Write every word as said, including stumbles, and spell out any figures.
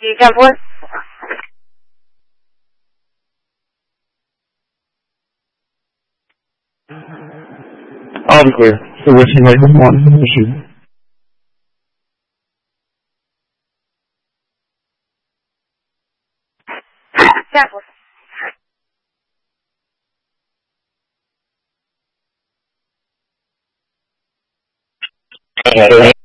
Example. I'll be clear. So we're saying like one issue. Example. Yeah,